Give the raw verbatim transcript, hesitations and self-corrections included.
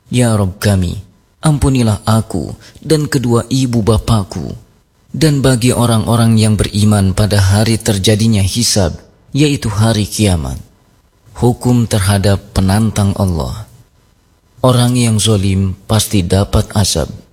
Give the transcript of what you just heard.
Ya Rabb kami, ampunilah aku dan kedua ibu bapakku, dan bagi orang-orang yang beriman pada hari terjadinya hisab, yaitu hari kiamat, hukum terhadap penantang Allah. Orang yang zalim pasti dapat azab.